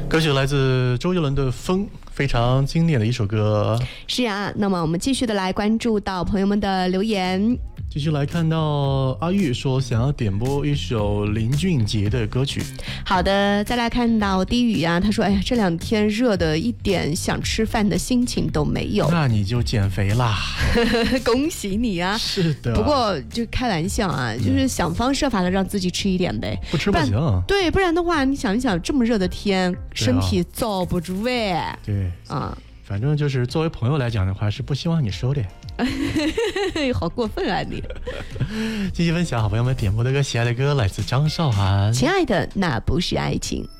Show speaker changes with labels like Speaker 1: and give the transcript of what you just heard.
Speaker 1: 歌曲来自周杰伦的《风》，非常经典的一首歌。
Speaker 2: 是啊，那么我们继续的来关注到朋友们的留言。
Speaker 1: 继续来看到阿玉说想要点播一首林俊杰的歌曲。
Speaker 2: 好的，再来看到低语啊，他说哎呀，这2天热的一点想吃饭的心情都没有。
Speaker 1: 那你就减肥啦。
Speaker 2: 恭喜你啊。
Speaker 1: 是的，
Speaker 2: 不过就开玩笑啊，就是想方设法的让自己吃一点呗，
Speaker 1: 不吃不行。
Speaker 2: 对，不然的话你想一想，这么热的天，身体遭不住哎。
Speaker 1: 对
Speaker 2: 啊，
Speaker 1: 反正就是作为朋友来讲的话，是不希望你收敛。
Speaker 2: 好过分啊你。
Speaker 1: 继续分享好朋友们点播的歌，喜爱的歌来自张韶涵，
Speaker 2: 亲爱的，那不是爱情。